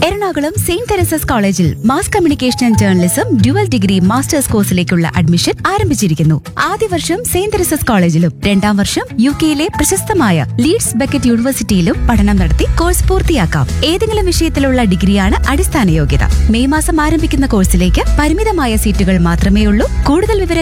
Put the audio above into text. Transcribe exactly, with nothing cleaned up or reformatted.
Ernakulam Saint Teresa's കോളേജിൽ mass communication and journalism dual degree masters കോഴ്സിലേക്കുള്ള admission ആരംഭിച്ചിരിക്കുന്നു. ആദ്യ വർഷം സെയിന്റ് തെരേസസ് കോളേജിലും രണ്ടാം വർഷം യു കെയിലെ പ്രശസ്തമായ ലീഡ്സ് ബക്കറ്റ് യൂണിവേഴ്സിറ്റിയിലും പഠനം നടത്തി കോഴ്സ് പൂർത്തിയാക്കാം. ഏതെങ്കിലും വിഷയത്തിലുള്ള ഡിഗ്രിയാണ് അടിസ്ഥാന യോഗ്യത. മെയ് മാസം ആരംഭിക്കുന്ന കോഴ്സിലേക്ക് പരിമിതമായ സീറ്റുകൾ മാത്രമേ ഉള്ളൂ. കൂടുതൽ വിവരങ്ങൾ